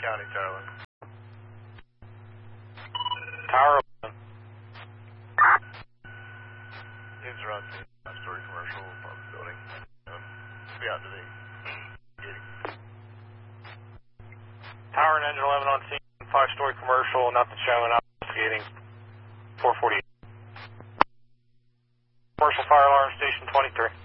County, Charlie. Tower 11. James around 5-story commercial apartment building. Be out to the gating. Tower and engine 11 on scene, 5-story commercial, nothing showing up, investigating 448. Commercial fire alarm, station 23.